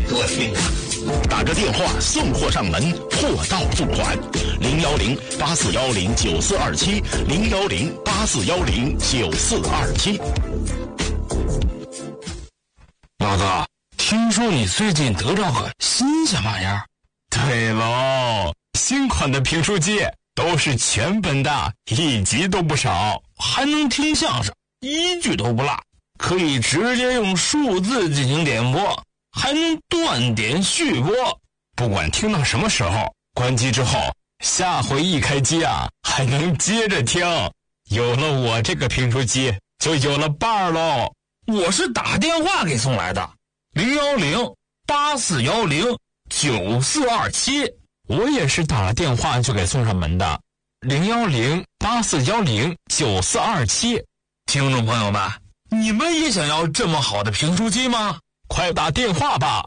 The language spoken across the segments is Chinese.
给我听啊！ 打个电话送货上门，货到付款，010-8410-9427 010-8410-9427。 老哥，听说你最近得着个新鲜玩意儿？ 对喽，新款的评书机都是全本的，1集都不少， 还能听相声，1句都不落，可以直接用数字进行点播，还能断点续播。 不管听到什么时候，关机之后，下回一开机啊，还能接着听。有了我这个评书机，就有了伴儿喽。 我是打电话给送来的，010-8410-9427。 我也是打了电话就给送上门的，010-8410-9427。 听众朋友们，你们也想要这么好的评书机吗？ 快打电话吧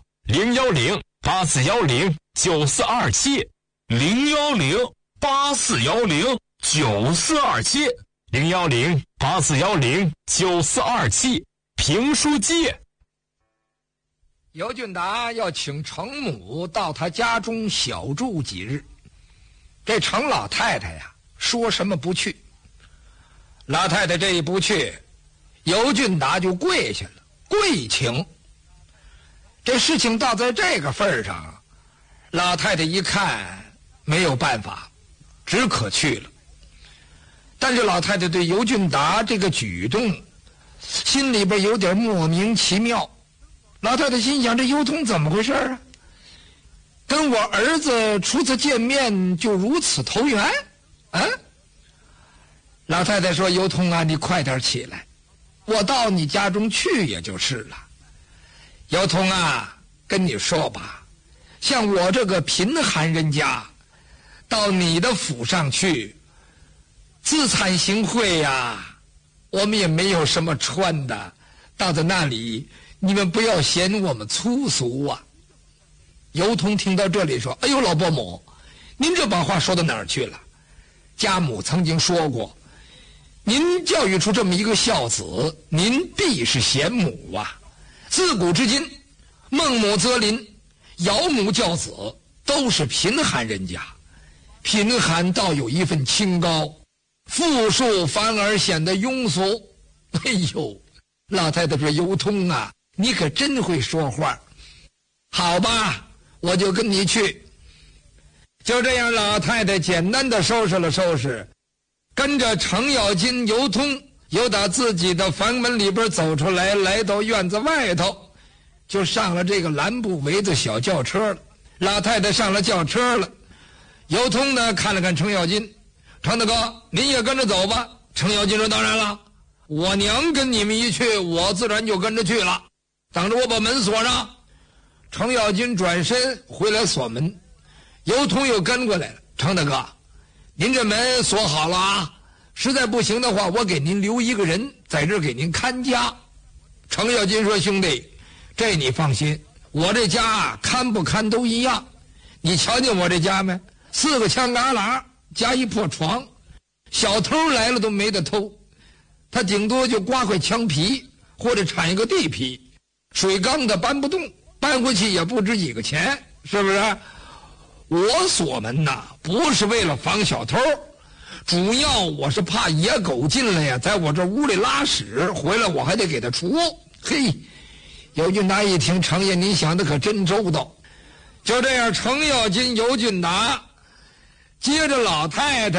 ，010-8410-9427 010-8410-9427 010-8410-9427。评书机。 尤俊达要请程母到他家中小住几日，这程老太太呀，说什么不去。老太太这一不去，尤俊达就跪下了，跪请。这事情到在这个份上，老太太一看没有办法，只可去了。但是老太太对尤俊达这个举动心里边有点莫名其妙。老太太心想，这尤通怎么回事啊？跟我儿子初次见面就如此投缘啊？老太太说，尤通啊，你快点起来，我到你家中去也就是了。尤通啊，跟你说吧，像我这个贫寒人家到你的府上去自惭形秽呀，我们也没有什么穿的，到在那里你们不要嫌我们粗俗啊。尤通听到这里说，哎呦，老伯母，您这把话说到哪儿去了？家母曾经说过，您教育出这么一个孝子，您必是贤母啊。自古至今，孟母择邻，姚母教子，都是贫寒人家。贫寒倒有一份清高，富庶反而显得庸俗。哎呦，老太太说，尤通啊，你可真会说话。好吧，我就跟你去。就这样，老太太简单的收拾了收拾，跟着程咬金、尤通又打自己的房门里边走出来，来到院子外头，就上了这个蓝布围子小轿车了。老太太上了轿车了，尤通呢看了看程咬金，程大哥，您也跟着走吧。程咬金说，当然了，我娘跟你们一去，我自然就跟着去了，等着我把门锁上。程咬金转身回来锁门，尤通又跟过来了。程大哥，您这门锁好了啊，实在不行的话，我给您留一个人在这儿给您看家。程咬金说，兄弟，这你放心，我这家看不看都一样。你瞧见我这家没？4个墙旮旯加一破床，小偷来了都没得偷，他顶多就刮块墙皮或者铲一个地皮，水缸的搬不动，搬回去也不值几个钱，是不是？我锁门呐，不是为了防小偷，主要我是怕野狗进来呀，在我这屋里拉屎，回来我还得给他除。嘿，尤俊达一听，程爷您想的可真周到。就这样，程咬金、尤俊达接着老太太